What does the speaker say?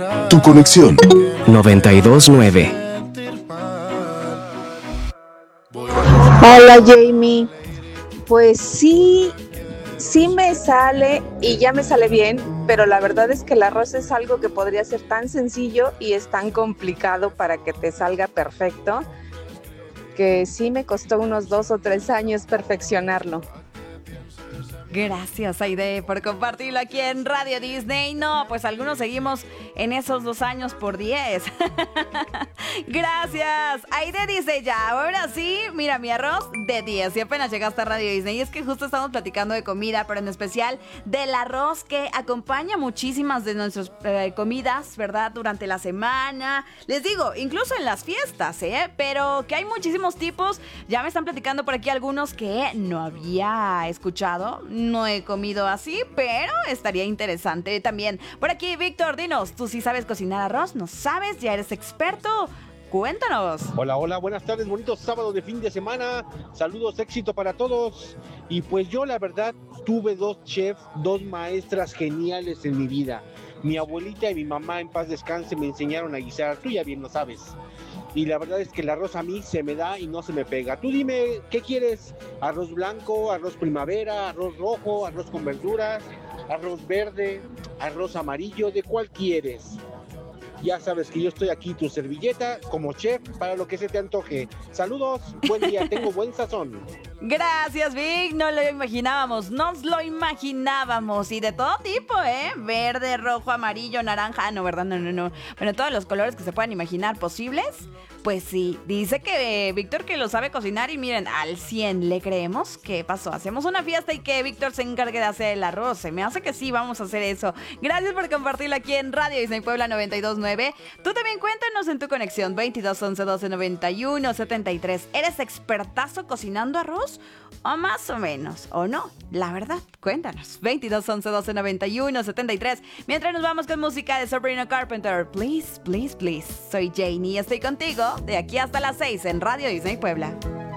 Tu conexión. 929. Hola Jamie, pues sí me sale y ya me sale bien, pero la verdad es que el arroz es algo que podría ser tan sencillo y es tan complicado para que te salga perfecto, que sí me costó unos 2 o 3 años perfeccionarlo. Gracias, Aide, por compartirlo aquí en Radio Disney. No, pues algunos seguimos en esos 2 años por 10. Gracias. Aide dice ya, ahora sí, mira, mi arroz de 10. Y apenas llegaste a Radio Disney. Y es que justo estamos platicando de comida, pero en especial del arroz que acompaña muchísimas de nuestras comidas, ¿verdad? Durante la semana. Les digo, incluso en las fiestas, ¿eh? Pero que hay muchísimos tipos. Ya me están platicando por aquí algunos que no había escuchado. No he comido así, pero estaría interesante también. Por aquí, Víctor, dinos, ¿tú sí sabes cocinar arroz? ¿No sabes? ¿Ya eres experto? Cuéntanos. Hola, hola, buenas tardes, bonito sábado de fin de semana. Saludos, éxito para todos. Y pues yo la verdad tuve 2 chefs, 2 maestras geniales en mi vida. Mi abuelita y mi mamá, en paz descanse, me enseñaron a guisar. Tú ya bien lo sabes. Y la verdad es que el arroz a mí se me da y no se me pega. Tú dime, ¿qué quieres? ¿Arroz blanco, arroz primavera, arroz rojo, arroz con verduras, arroz verde, arroz amarillo? ¿De cuál quieres? Ya sabes que yo estoy aquí, tu servilleta, como chef, para lo que se te antoje. Saludos, buen día, tengo buen sazón. Gracias, Vic. No lo imaginábamos, nos lo imaginábamos. Y de todo tipo, ¿eh? Verde, rojo, amarillo, naranja. No, ¿verdad? No. Bueno, todos los colores que se puedan imaginar posibles. Pues sí, dice que Víctor que lo sabe cocinar y miren, al 100 le creemos. ¿Qué pasó? Hacemos una fiesta y que Víctor se encargue de hacer el arroz. Se me hace que sí, vamos a hacer eso. Gracias por compartirlo aquí en Radio Disney Puebla 929. Tú también cuéntanos en tu conexión 22 11 12 91 73. ¿Eres expertazo cocinando arroz? O más o menos, o no, la verdad, cuéntanos. 22 11 12 91 73. Mientras nos vamos con música de Sabrina Carpenter. Please, please, please. Soy Janie y estoy contigo de aquí hasta las 6 en Radio Disney Puebla.